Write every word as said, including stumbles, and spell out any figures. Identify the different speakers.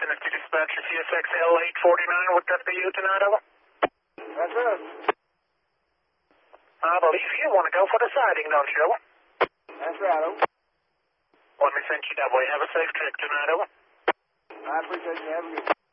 Speaker 1: Tennessee Dispatcher C S X L eight forty-nine, would that be you tonight, over?
Speaker 2: That's us.
Speaker 1: I believe you want to go for the sighting, don't you, over?
Speaker 2: That's right, over.
Speaker 1: Let me send you that way. Have a safe trip tonight, over.
Speaker 2: I appreciate you having me.